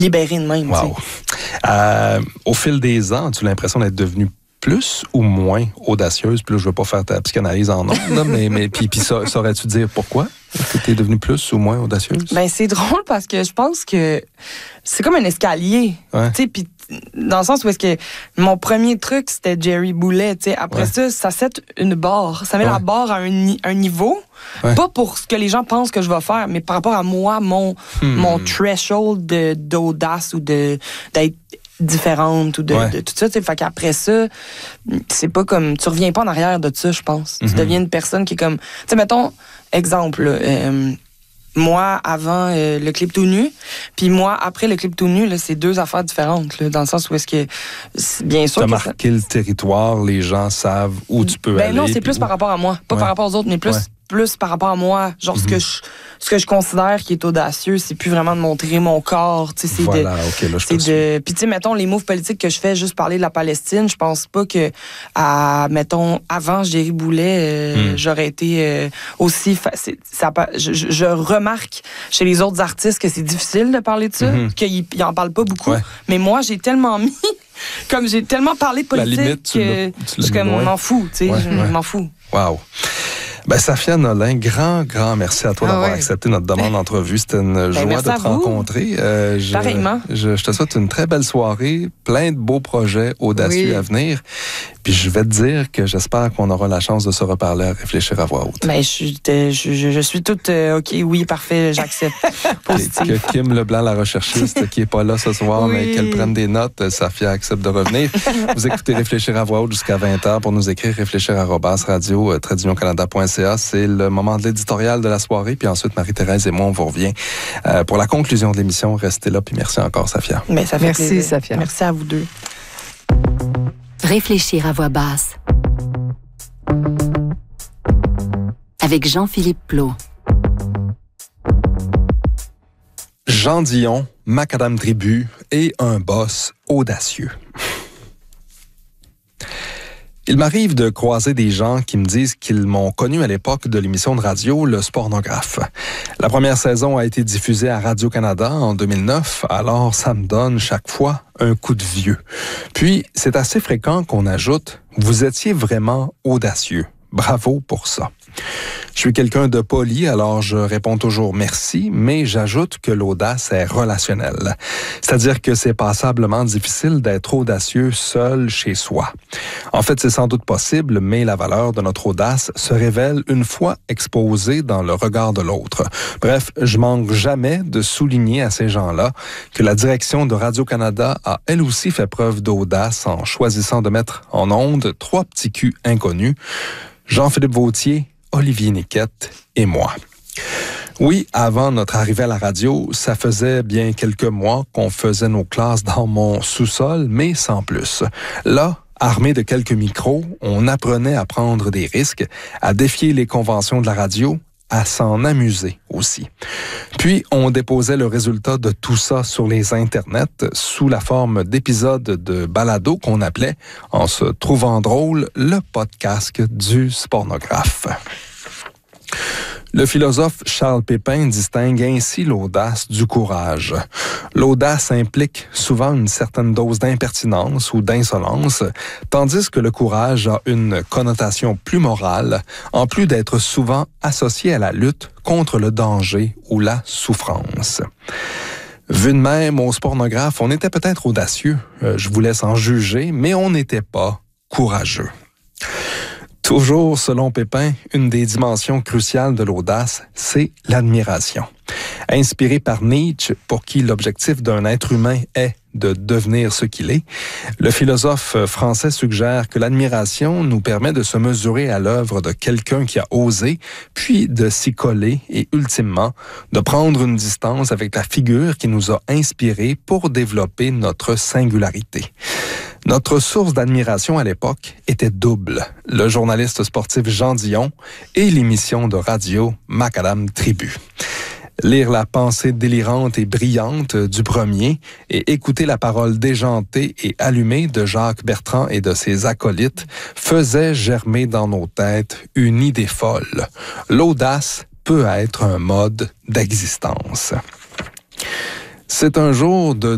libérée de même. Wow. Au fil des ans, as-tu l'impression d'être devenue plus ou moins audacieuse? Puis là, je veux pas faire ta psychanalyse en ondes, là, mais puis saurais-tu dire pourquoi tu es devenue plus ou moins audacieuse? Ben, c'est drôle parce que je pense que c'est comme un escalier. Ouais. Tu sais, puis dans le sens où est-ce que mon premier truc, c'était Jerry Boulet. Tu sais, après ça set une barre. Ça met la barre à un niveau. Ouais. Pas pour ce que les gens pensent que je vais faire, mais par rapport à moi, mon threshold d'audace ou d'être différente ou de tout ça. Fait qu'après ça, c'est pas comme... Tu reviens pas en arrière de ça, je pense. Tu deviens une personne qui est comme... Tu sais, mettons, exemple, moi, avant le clip tout nu, puis moi, après le clip tout nu, là, c'est deux affaires différentes, là, dans le sens où est-ce que... Bien sûr... T'as marqué le territoire, les gens savent où tu peux aller. Non, c'est plus par rapport à moi. Pas par rapport aux autres, mais plus par rapport à moi. Genre, ce que je considère qui est audacieux, c'est plus vraiment de montrer mon corps. Tu sais, c'est Puis, tu sais, mettons, les moves politiques que je fais, juste parler de la Palestine, je pense pas que, mettons, avant Jerry Boulet, j'aurais été aussi... Je remarque chez les autres artistes que c'est difficile de parler de ça, qu'ils en parlent pas beaucoup. Ouais. Mais moi, j'ai tellement mis... Comme j'ai tellement parlé de politique que je m'en fous, tu sais, je m'en fous. Wow. Ben, Safia Nolin, grand merci à toi d'avoir accepté notre demande d'entrevue. C'était une joie de te rencontrer. Pareillement. Je te souhaite une très belle soirée, plein de beaux projets audacieux à venir. Puis je vais te dire que j'espère qu'on aura la chance de se reparler à réfléchir à voix haute. Ben, je suis toute OK, oui, parfait, j'accepte. Que Kim Leblanc, la recherchiste, qui est pas là ce soir, mais qu'elle prenne des notes, Safia accepte de revenir. Vous écoutez Réfléchir à voix haute jusqu'à 20h pour nous écrire réfléchir@radio-canada.ca. C'est le moment de l'éditorial de la soirée. Puis ensuite, Marie-Thérèse et moi, on vous revient pour la conclusion de l'émission. Restez là, puis merci encore, Safia. Mais ça fait merci, plaisir. Safia. Merci à vous deux. Réfléchir à voix basse. Avec Jean-Philippe Plot. Jean Dion, Macadam Tribu et un boss audacieux. Il m'arrive de croiser des gens qui me disent qu'ils m'ont connu à l'époque de l'émission de radio Le Spornographe. La première saison a été diffusée à Radio-Canada en 2009, alors ça me donne chaque fois un coup de vieux. Puis, c'est assez fréquent qu'on ajoute « Vous étiez vraiment audacieux ». Bravo pour ça. Je suis quelqu'un de poli, alors je réponds toujours merci, mais j'ajoute que l'audace est relationnelle. C'est-à-dire que c'est passablement difficile d'être audacieux seul chez soi. En fait, c'est sans doute possible, mais la valeur de notre audace se révèle une fois exposée dans le regard de l'autre. Bref, je manque jamais de souligner à ces gens-là que la direction de Radio-Canada a elle aussi fait preuve d'audace en choisissant de mettre en ondes 3 petits culs inconnus, Jean-Philippe Vauthier, Olivier Niquette et moi. Oui, avant notre arrivée à la radio, ça faisait bien quelques mois qu'on faisait nos classes dans mon sous-sol, mais sans plus. Là, armé de quelques micros, on apprenait à prendre des risques, à défier les conventions de la radio, à s'en amuser aussi. Puis, on déposait le résultat de tout ça sur les internets sous la forme d'épisodes de balado qu'on appelait, en se trouvant drôle, le podcast du Spornographe. Le philosophe Charles Pépin distingue ainsi l'audace du courage. L'audace implique souvent une certaine dose d'impertinence ou d'insolence, tandis que le courage a une connotation plus morale, en plus d'être souvent associé à la lutte contre le danger ou la souffrance. Vu de même, au Spornographe, on était peut-être audacieux, je vous laisse en juger, mais on n'était pas courageux. Toujours selon Pépin, une des dimensions cruciales de l'audace, c'est l'admiration. Inspiré par Nietzsche, pour qui l'objectif d'un être humain est de devenir ce qu'il est, le philosophe français suggère que l'admiration nous permet de se mesurer à l'œuvre de quelqu'un qui a osé, puis de s'y coller et ultimement de prendre une distance avec la figure qui nous a inspirés pour développer notre singularité. Notre source d'admiration à l'époque était double, le journaliste sportif Jean Dion et l'émission de radio Macadam Tribu. Lire la pensée délirante et brillante du premier et écouter la parole déjantée et allumée de Jacques Bertrand et de ses acolytes faisait germer dans nos têtes une idée folle. L'audace peut être un mode d'existence. C'est un jour de